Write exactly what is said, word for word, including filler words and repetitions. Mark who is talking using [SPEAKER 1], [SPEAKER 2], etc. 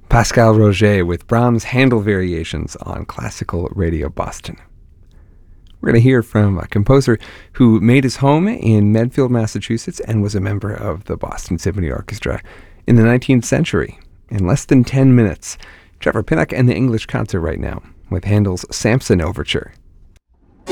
[SPEAKER 1] Pascal Roger with Brahms' Handel Variations on Classical Radio Boston. We're going to hear from a composer who made his home in Medfield, Massachusetts, and was a member of the Boston Symphony Orchestra in the nineteenth century. In less than ten minutes, Trevor Pinnock and the English Concert right now with Handel's Samson Overture.